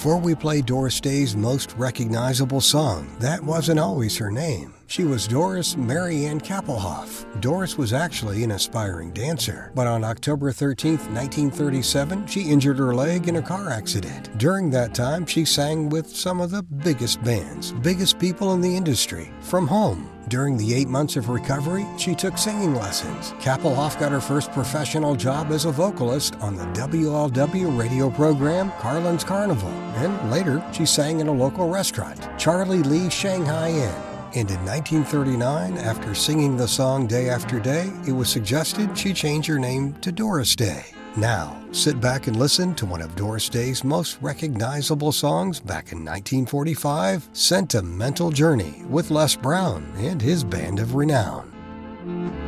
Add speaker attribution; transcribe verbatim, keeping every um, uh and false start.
Speaker 1: Before we play Doris Day's most recognizable song, that wasn't always her name. She was Doris Mary Ann Kappelhoff. Doris was actually an aspiring dancer, but on October thirteenth, nineteen thirty-seven, she injured her leg in a car accident. During that time, she sang with some of the biggest bands, biggest people in the industry, from home. During the eight months of recovery, she took singing lessons. Kappelhoff got her first professional job as a vocalist on the W L W radio program Carlin's Carnival, and later she sang in a local restaurant, Charlie Lee Shanghai Inn. And in nineteen thirty-nine, after singing the song Day After Day, it was suggested she change her name to Doris Day. Now, sit back and listen to one of Doris Day's most recognizable songs back in nineteen forty-five, Sentimental Journey, with Les Brown and his band of renown.